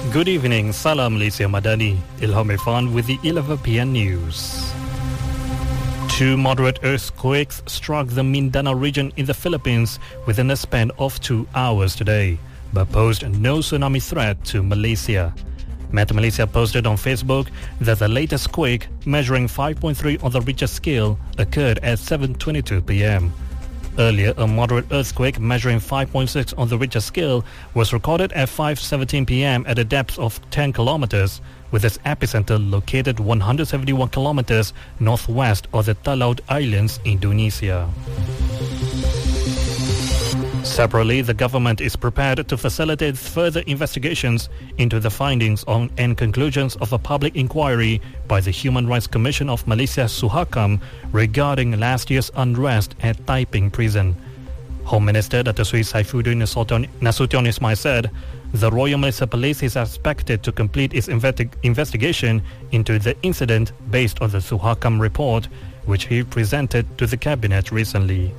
Good evening, Salam Malaysia Madani. Ilham Irfan with the 11 PM news. Two moderate earthquakes struck the Mindanao region in the Philippines within a span of 2 hours today, but posed no tsunami threat to Malaysia. Met Malaysia posted on Facebook that the latest quake, measuring 5.3 on the Richter scale, occurred at 7:22 PM. Earlier, a moderate earthquake measuring 5.6 on the Richter scale was recorded at 5:17 PM at a depth of 10 kilometers, with its epicenter located 171 kilometers northwest of the Talaud Islands, Indonesia. Separately, the government is prepared to facilitate further investigations into the findings on and conclusions of a public inquiry by the Human Rights Commission of Malaysia Suhakam regarding last year's unrest at Taiping Prison. Home Minister Dato Sri Saifuddin Nasution Ismail said the Royal Malaysia Police is expected to complete its investigation into the incident based on the Suhakam report, which he presented to the Cabinet recently.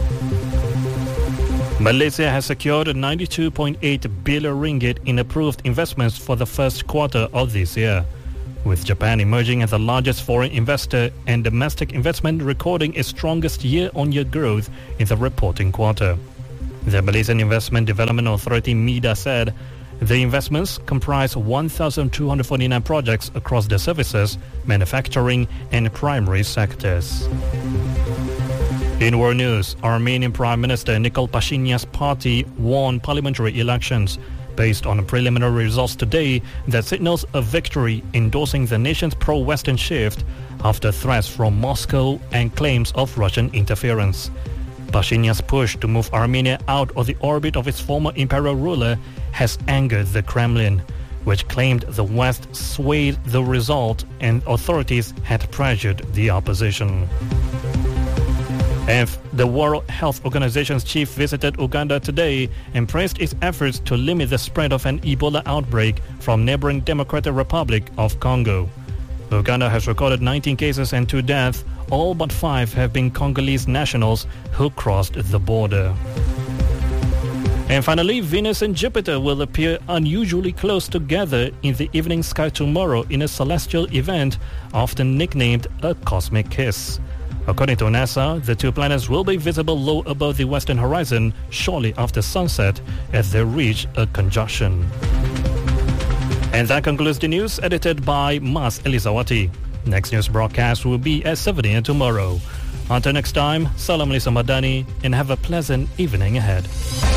Malaysia has secured 92.8 billion ringgit in approved investments for the first quarter of this year, with Japan emerging as the largest foreign investor and domestic investment recording its strongest year-on-year growth in the reporting quarter. The Malaysian Investment Development Authority MIDA said the investments comprise 1,249 projects across the services, manufacturing and primary sectors. In world news, Armenian Prime Minister Nikol Pashinyan's party won parliamentary elections based on preliminary results today that signals a victory, endorsing the nation's pro-Western shift after threats from Moscow and claims of Russian interference. Pashinyan's push to move Armenia out of the orbit of its former imperial ruler has angered the Kremlin, which claimed the West swayed the result and authorities had pressured the opposition. And the World Health Organization's chief visited Uganda today and praised its efforts to limit the spread of an Ebola outbreak from neighboring Democratic Republic of Congo. Uganda has recorded 19 cases and 2 deaths. All but 5 have been Congolese nationals who crossed the border. And finally, Venus and Jupiter will appear unusually close together in the evening sky tomorrow in a celestial event often nicknamed a cosmic kiss. According to NASA, the two planets will be visible low above the western horizon shortly after sunset as they reach a conjunction. And that concludes the news edited by Mas Elizawati. Next news broadcast will be at 7 AM tomorrow. Until next time, Salam Malaysia Madani and have a pleasant evening ahead.